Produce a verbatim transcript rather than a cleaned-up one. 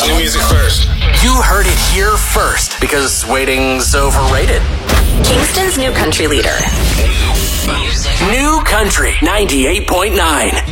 New music first. You heard it here first because waiting's overrated. Kingston's new country leader. New Country ninety-eight point nine.